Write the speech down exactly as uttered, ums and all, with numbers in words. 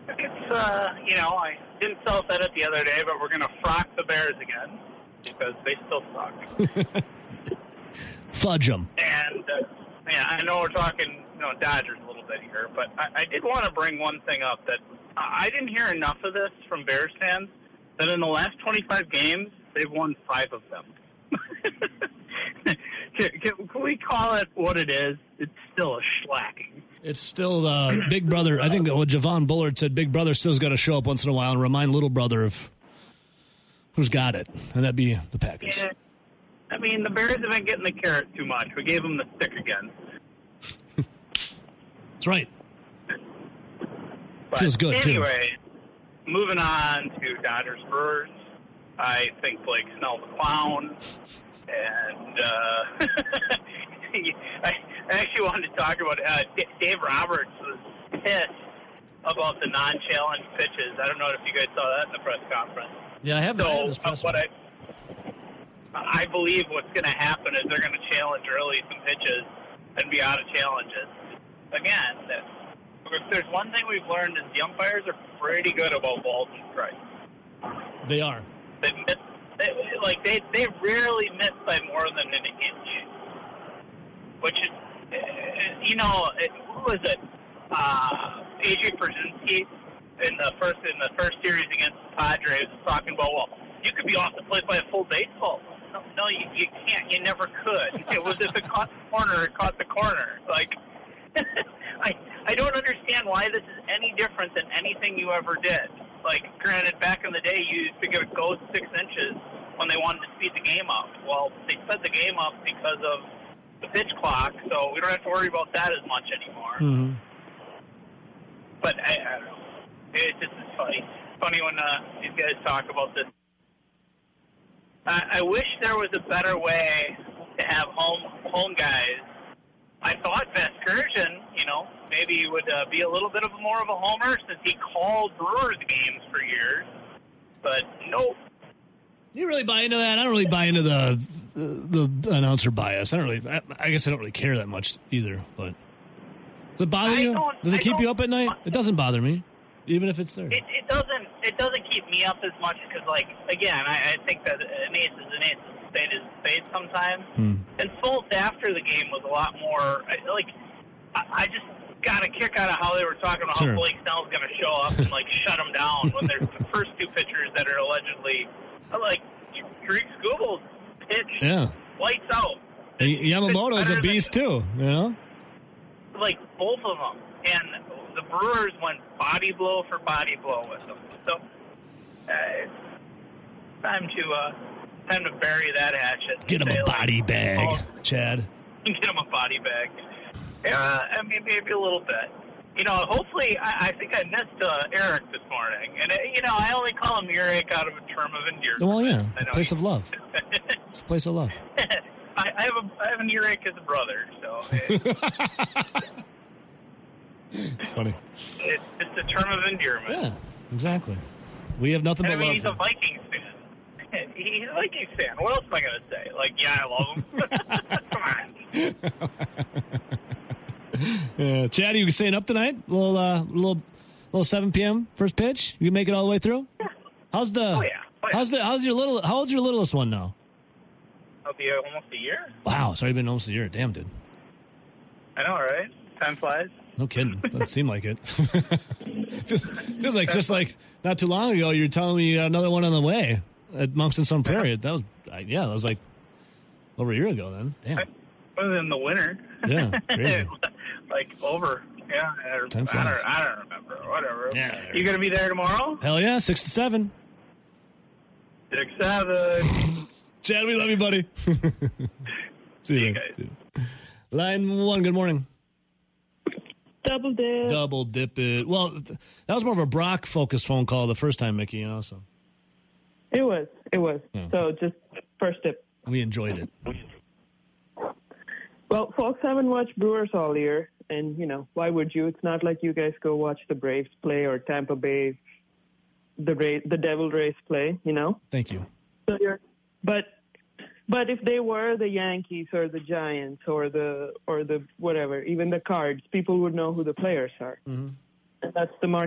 It's, uh, you know, I didn't sell said it the other day, but we're going to frock the Bears again because they still suck. Fudge them. And, uh, yeah, I know we're talking, you know, Dodgers a little bit here, but I, I did want to bring one thing up that I didn't hear enough of this from Bears fans, that in the last twenty-five games, they've won five of them. can, can, can we call it what it is? It's still a shellacking. It's still uh, Big Brother. I think what Javon Bullard said, Big Brother still's got to show up once in a while and remind Little Brother of who's got it, and that'd be the Packers. Yeah. I mean, the Bears have been getting the carrot too much. We gave them the stick again. That's right. But feels good, anyway, too. Moving on to Dodgers Brewers. I think Blake Snell's a clown. And uh, I actually wanted to talk about uh, Dave Roberts was pissed about the non-challenge pitches. I don't know if you guys saw that in the press conference. Yeah, I haven't. So this press uh, what I, I believe what's going to happen is they're going to challenge early some pitches and be out of challenges. Again, that, if there's one thing we've learned is the umpires are pretty good about balls and strikes. They are. They miss, they, like they they rarely miss by more than an inch. Which is, you know, it, what was it? Uh, A J Pierzynski in the first in the first series against the Padres was talking about, well, you could be off the plate by a full baseball. No, no you, you can't. You never could. It was if it caught the corner, it caught the corner. Like, I I don't understand why this is any different than anything you ever did. Like, granted, back in the day, you used to get a go six inches when they wanted to speed the game up. Well, they sped the game up because of the pitch clock, so we don't have to worry about that as much anymore. Mm-hmm. But I, I don't know. It just is funny. Funny when uh, these guys talk about this. I, I wish there was a better way to have home home guys. I thought Vasgersian, you know, maybe he would uh, be a little bit of a, more of a homer since he called Brewers games for years. But nope. You really buy into that? I don't really buy into the the, the announcer bias. I don't really. I, I guess I don't really care that much either. But does it bother I you? Does it I keep you up at night? It doesn't bother me, even if it's there. It, it doesn't. It doesn't keep me up as much because, like, again, I, I think that an ace is an ace. Spade is a spade sometimes. Hmm. And Fultz after the game was a lot more. Like, I, I just got a kick out of how they were talking about sure. how Blake Snell's going to show up and like shut him down when there's the first two pitchers that are allegedly like Tariq Skubal pitched yeah. lights out. And Yamamoto's a beast than, too, you know. Like both of them, and the Brewers went body blow for body blow with them. So uh, it's time to uh, time to bury that hatchet. Get him a body like, bag, oh, Chad. Get him a body bag. Yeah, I mean maybe a little bit. You know, hopefully, I, I think I missed uh, Eric this morning, and uh, you know, I only call him Eric out of a term of endearment. Well, yeah, a place of love. It's a place of love. I, I have a I have an Eric as a brother, so it's funny. It's just a term of endearment. Yeah, exactly. We have nothing and but I mean, love. He's a Vikings fan. He's a Vikings fan. What else am I going to say? Like, yeah, I love him. Come on. Yeah, Chad, you staying up tonight? A little, uh, little, little seven p.m. first pitch. You make it all the way through. Yeah. How's the? Oh yeah. Oh, yeah. How's the? How's your little? How old's your littlest one now? I'll be uh, almost a year. Wow, it's already been almost a year. Damn, dude. I know, right? Time flies. No kidding. Doesn't seem like it. feels, feels like just like not too long ago, you were telling me you got another one on the way at Monks and Sun Prairie. That was, yeah, that was like over a year ago. Then, damn. I was in the winter. Yeah, crazy. Like over. Yeah, I, I don't. I don't remember. Whatever. Yeah. You gonna be there tomorrow? Hell yeah, six to seven. Six seven. Chad, we love you, buddy. See you, you guys. Line one. Good morning. Double dip. Double dip it. Well, th- that was more of a Brock-focused phone call the first time, Mickey, you know, so. It was. It was. Yeah. So just first dip. We enjoyed it. Well, folks haven't watched Brewers all year, and, you know, why would you? It's not like you guys go watch the Braves play or Tampa Bay, the Ra- the Devil Rays play, you know? Thank you. So you're, but but if they were the Yankees or the Giants or the or the whatever, even the Cards, people would know who the players are. Mm-hmm. And that's the market.